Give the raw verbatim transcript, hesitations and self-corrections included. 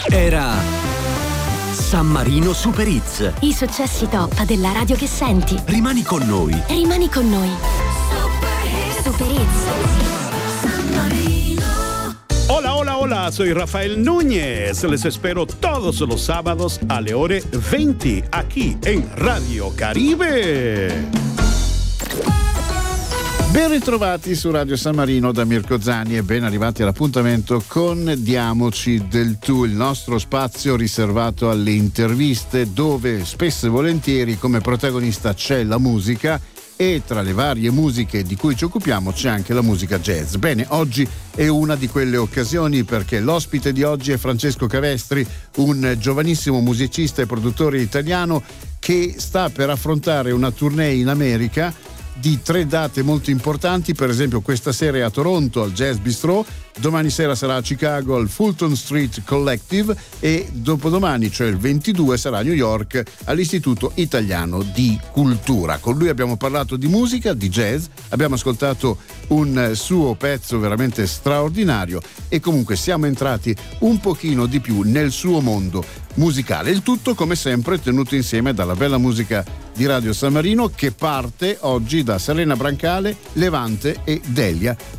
Era San Marino Super Hits. I successi top della radio che senti. Rimani con noi. Rimani con noi. Super Hits. San Marino. Hola, hola, hola, soy Rafael Núñez. Les espero todos los sábados a le ore venti aquí en Radio Caribe. Ben ritrovati su Radio San Marino da Mirko Zani e ben arrivati all'appuntamento con Diamoci del Tu, il nostro spazio riservato alle interviste dove spesso e volentieri come protagonista c'è la musica e tra le varie musiche di cui ci occupiamo c'è anche la musica jazz. Bene, oggi è una di quelle occasioni perché l'ospite di oggi è Francesco Cavestri, un giovanissimo musicista e produttore italiano che sta per affrontare una tournée in America di tre date molto importanti. Per esempio questa sera è a Toronto al Jazz Bistro, domani sera sarà a Chicago al Fulton Street Collective e dopodomani, cioè il ventidue, sarà a New York all'Istituto Italiano di Cultura. Con lui abbiamo parlato di musica, di jazz, abbiamo ascoltato un suo pezzo veramente straordinario e comunque siamo entrati un pochino di più nel suo mondo musicale. Il tutto come sempre tenuto insieme dalla bella musica di Radio San Marino che parte oggi da Serena Brancale, Levante e Delia.